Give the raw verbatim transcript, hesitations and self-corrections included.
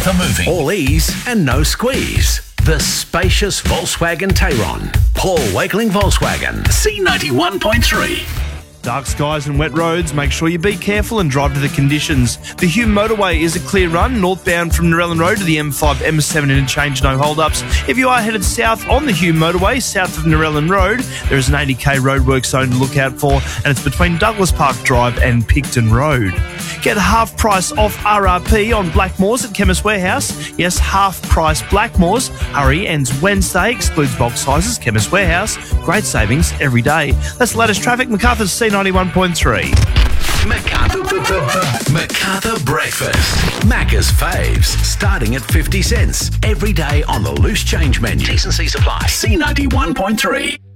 Macarthur Moving. All ease and no squeeze. The spacious Volkswagen Tayron. Paul Wakeling Volkswagen. C ninety-one point three. Dark skies and wet roads, make sure you be careful and drive to the conditions. The Hume Motorway is a clear run, northbound from Narellan Road to the M five M seven interchange, no hold-ups. If you are headed south on the Hume Motorway, south of Narellan Road, there is an eighty k roadwork zone to look out for, and it's between Douglas Park Drive and Picton Road. Get half price off R R P on Blackmores at Chemist Warehouse. Yes, half price Blackmores. Hurry, ends Wednesday, excludes box sizes, Chemist Warehouse. Great savings every day. That's the latest traffic. Macarthur's C ninety-one point three. Macarthur, Macarthur Breakfast. Macca's faves, starting at fifty cents. Every day on the loose change menu. T's and C's apply. C ninety-one point three.